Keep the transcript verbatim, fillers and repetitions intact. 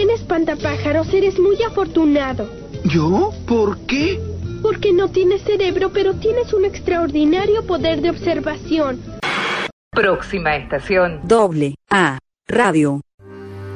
fin, espantapájaros, eres muy afortunado. ¿Yo? ¿Por qué? Porque no tienes cerebro, pero tienes un extraordinario poder de observación. Próxima estación. Doble A Radio.